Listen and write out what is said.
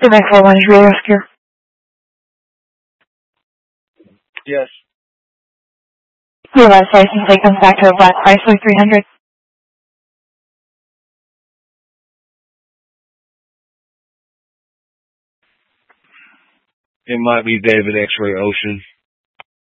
The next one is Ray Oscar. Yes. Your last license plate comes back to a black Chrysler 300. It might be David X-Ray Ocean.